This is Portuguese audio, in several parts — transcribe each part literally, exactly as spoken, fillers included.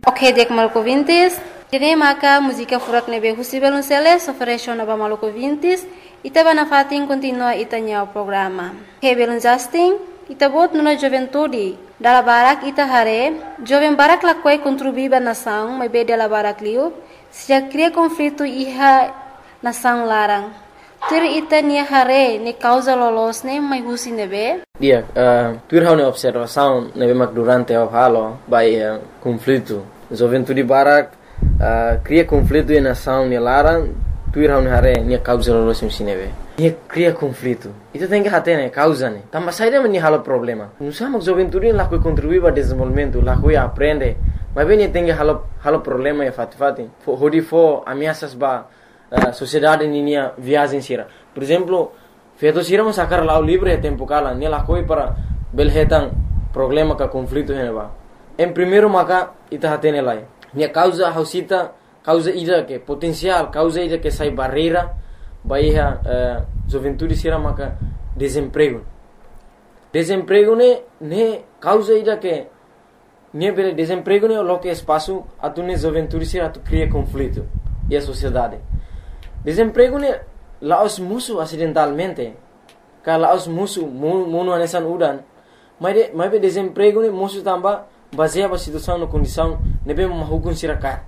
Ok, dek maluco vintis. Dine maka música furak nebe husibel unseles ofereció naba maluco vintis. Ita bana fatin continua itanya o programa. Hebel Justin, ita bot nuna juventude. Dala barak ita hare, jovem barak lakwai contribuiba nação, mas be dala barak liu. Se já cria conflito iha nação larang. Tur ita nia hare ne causa lolos ne mai husi nebe. Dia, uh, tur hau ne observação nebe mak durante o halo by uh, conflito. Juventude barak uh, cria conflito e nação ne larang. Tur hau ne hare nia causa lolos im nebe. Nia cria conflito. Itu tem que hate ne causa ne. Tamba saída me ni halo problema. Nusa mak juventude lá que contribui para desenvolvimento, lá que aprende. Mas bem tem que halo halo problema e fati fati. Hodi fo ameaças ba Uh, sociedade ninia viagem sira. Por exemplo, feito sira mas sacar lá o livro é tempo cala, nem lá coi para belhetan problema ka conflito heneba. Em primeiro maka ita hatene lá. Nia causa hausita, causa ida que potencial, causa ida que sai barreira, baia uh, juventude sira maka desemprego. Desemprego ne ne causa ida que ne bele desemprego ne lo que espaço atune juventude sira tu cria conflito e a sociedade. Desemprego ne laos musuh acidentalmente. Ka laos musuh muno anesan udan. Mas de, mas be desemprego ne musuh tamba baseia ba situação no condição nebe mahukun siraka.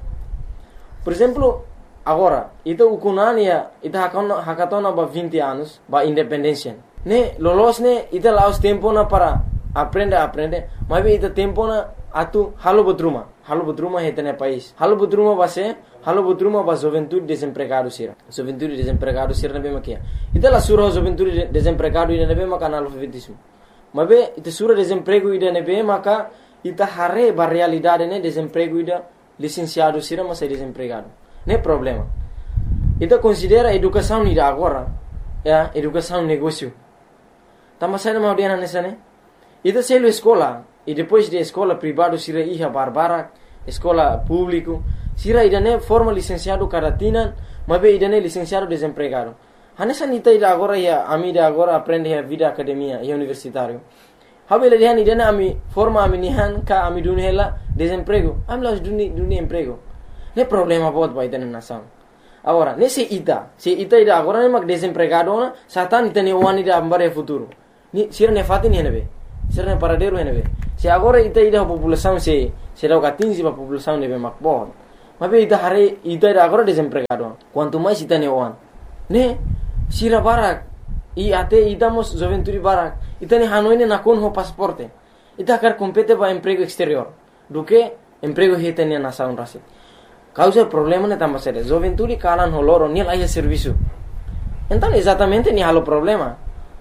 Por exemplo, agora, ita ukunania, ita hakatona hakatona ba vinte anos ba independência. Ne lolos ne ita laos tempo na para aprende aprende, mas be ita tempo na atu halo botruma. Halo botruma hetene país. Halo botruma base Halo botruma ba juventude desempregado sira. Juventude desempregado sira nebe makia. Ita la sura juventude desempregado ida nebe maka analfabetismo. Mabe ita sura desemprego ida nebe maka ita hare ba realidade ne desemprego ida licenciado sira mas é desempregado. Ne problema. Ita considera educação ida agora, ya, educação negócio. Tama sai na audiana nessa ne. Ita selo escola e depois de escola privado sira iha barbara, escola público sira idane forma licenciado caratina, mas be idane licenciado desempregado. Hanessa nita ida agora ya ami ida agora aprende a vida academia e universitário. Habele dihan idane ami forma ami nihan ka ami dunhela desemprego. Ami las duni duni emprego. Ne problema bot ba idane nação. Agora, nesse ita, se ita ida agora ne mak desempregado na, satan ita ne wani ida ambare futuro. Ni sira ne fatin henebe. Sira ne paradero henebe. Se agora ita ida população se se dá quinze ba população nebe mak bot. Mas ita hari ita agora desempregado. Quanto mais ita ne oan. Ne sira barak i ate ita mos juventude barak. Ita ne hanoi ne nakon ho pasaporte. Ita kar compete ba emprego exterior. Do que emprego hita ne nação rasi. Causa problema ne tamba sere. Juventude kalan ho loro ni laia serviço. Então exatamente ni halo problema.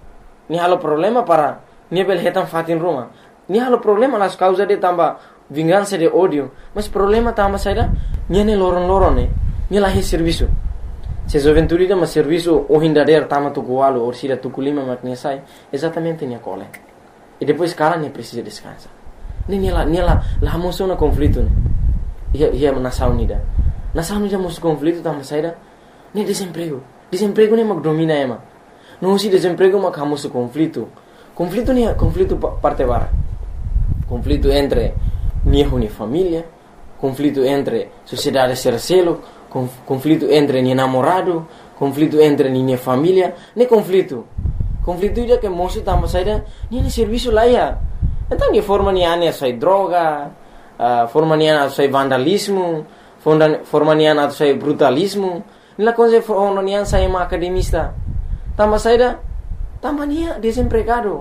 Ni halo problema para ni bel hetan fatin ruma. Ni halo problema las causa de tamba vingança de ódio, mas problema tamba saída niane loron-loron ne, ni lahi serviço. Se juventude mas serviço o hindader tama tu kualo ou sira tu kulima maknia sai, exatamente nia cole. E depois cara ne precisa descansar. Ni ni la ni la la moço na conflito ne. Ia ia nação unida. Nação unida moço conflito tamba saída ne desemprego. Desemprego ne mak domina ema. Não se desemprego mak hamoso conflito. Conflito ne conflito parte bara. Conflito entre niho ni família, conflito entre sociedade sercelo, conflito entre ni namorado, conflito entre ni família, ne conflito. Conflito ida que moço tamba saída, ni ne serviço lá ia. Então que forma ni ane sai droga, uh, forma ni ane sai vandalismo, forma ni ane sai brutalismo, nila coisa forma ni ane sai ma academista. Tamba saída, tamba ni desempregado.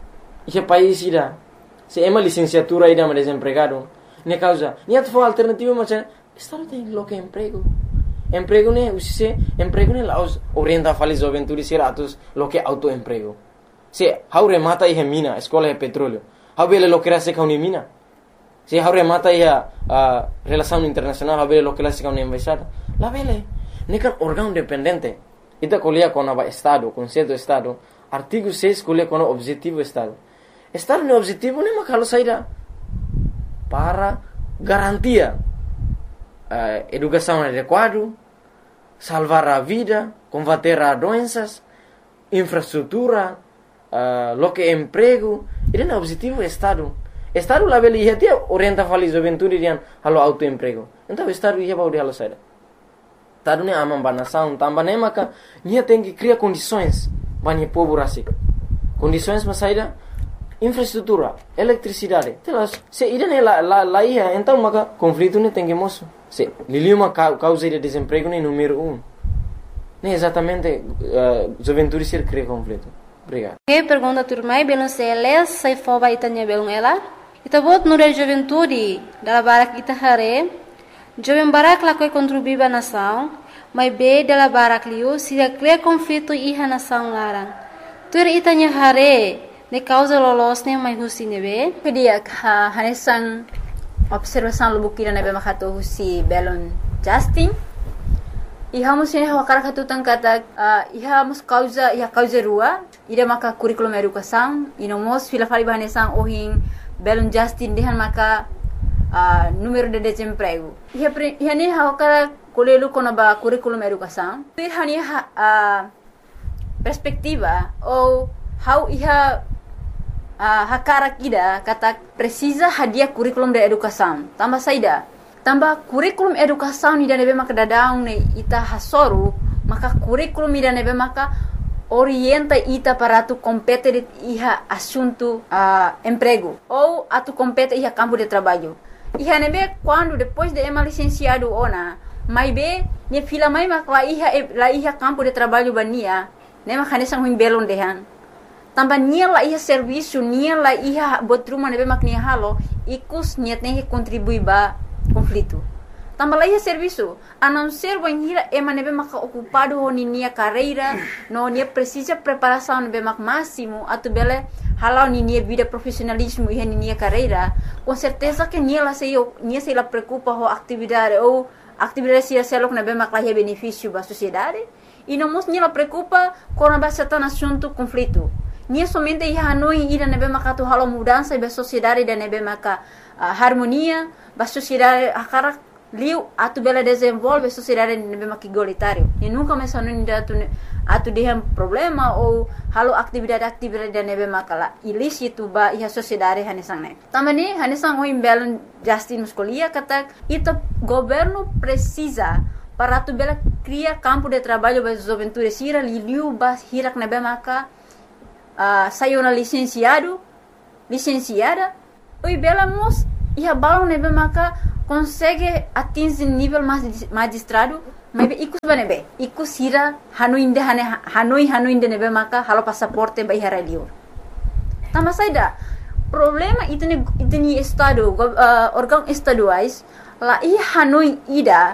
Ike país ida. Se ema licenciatura ida ma desempregado. Ne causa, ni at fo alternativa macam estado tem lo que emprego. Emprego ne usise emprego ne laos orienta fali juventude siratus lo que autoemprego. Se haure mata ihe mina, escola é petróleo. Habele lo que rase kauni mina. Se haure mata ihe uh, relação internacional, habele lo que rase kauni embaixada. La vele, ne kan órgão dependente. Ita colia com a estado, conceito estado. Artigo seis colia com o objetivo estado. Estado no objetivo ne makalo saída para garantia uh, educação adequada, salvar a vida, combater as doenças, infraestrutura, uh, lo que é emprego. Ele é o objetivo do Estado. Estado lá beli ia tia orienta fali juventude dian halo autoemprego. Então estado ia baudi halo saida. Estado ne amam banação, tamba ne maka nia tem que criar condições bani povo rasik. Condições mas saida infraestrutura, eletricidade. Telas, se ida ne la la la ia, então maka conflito ne tem que moço. Se lili uma causa de desemprego ne número um. Nem exatamente uh, juventude ser cria conflito. Obrigado. Que pergunta turmai belum seles sai foba itanya belum ela. Ita bot nure juventude dala barak ita hare. Jovem barak la koi contribuir ba nação, mas be dala barak liu sida cria conflito iha nação larang. Tur itanya hare ne causa lolos ne mai husi nebe. Kedia ha hanesan observação lubukira nebe makato husi belon Justin. Iha musine hawakara katutang kata uh, iha mus causa iha causa rua ida maka curriculum educação ino mos fila fali bahanesan ohin belon Justin dehan maka uh, número de desemprego. Iha iha ne hawakara kolelu kono ba curriculum educação. Iha ni uh, perspectiva ou how iha uh, hakara kida kata precisa hadiah curriculum de educação. Tambah saida tambah kurikulum educação ida nebe maka dadaung ne ita hasoru maka kurikulum ida nebe maka orienta ita para tu compete iha assunto uh, emprego ou atu compete iha campo de trabalho. Iha nebe quando depois de ema licenciado ona mai be ne fila mai maka la iha la iha campo de trabalho bania ne maka nesang huim belon dehan tambah nia la iha serviço nia la iha botruma nebe maka nia halo ikus niat ne contribui ba conflito. Tambah lagi serviço, a não ser banhira ema nebe maka ocupado ho ni nia carreira, no nia precisa preparação nebe maka máximo, atu bele halau ni nia vida profissionalismo e ni nia carreira, com certeza que nia la sei nia sei la preocupa ho atividade ou atividade se selok nebe maka la benefício ba sociedade, e não mos nia la preocupa com a certain assunto conflito. Nia somente ia hanoi ida nebe maka tu halau mudança ba sociedade da nebe maka uh, harmonia ba sociedade akara liu atu bela desenvolve sociedade nebe maka igualitário e nunca mais hanoi atu atu dehem problema ou halau atividade atividade da nebe maka la ilícito ba ia sociedade hanesang ne tamani hanesang o imbelon Justin Muscolia kata ita governo precisa para tu bela cria campo de trabalho ba juventude sira liu ba hirak nebe maka Uh, saiu na licenciado, licenciada, oi bela mos ia balão nebe maka consegue atingir nível magistrado, mas be ikus ba nebe, ikus hira hanoi inde hane hanoi hanoi inde nebe maka halo passaporte ba ihara liur. Tambah saida problema itu ni itu ni estado uh, órgão estaduais lá i hanoi ida